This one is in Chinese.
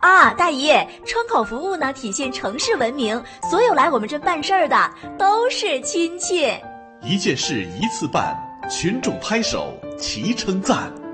啊，大爷，窗口服务呢体现城市文明，所有来我们这办事儿的都是亲戚。 一件事一次办，群众拍手齐称赞。